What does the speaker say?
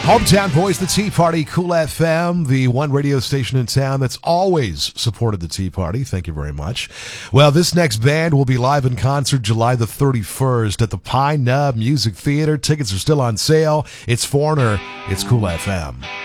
Hometown Boys, the Tea Party, Cool FM, the one radio station in town that's always supported the Tea Party. Thank you very much. Well, this next band will be live in concert July the 31st at the Pine Knob Music Theater. Tickets are still on sale. It's Foreigner. It's Cool FM.